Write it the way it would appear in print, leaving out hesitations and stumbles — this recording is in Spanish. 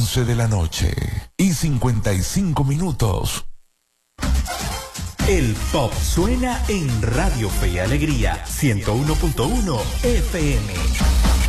11 de la noche y 55 minutos. El pop suena en Radio Fe y Alegría 101.1 FM.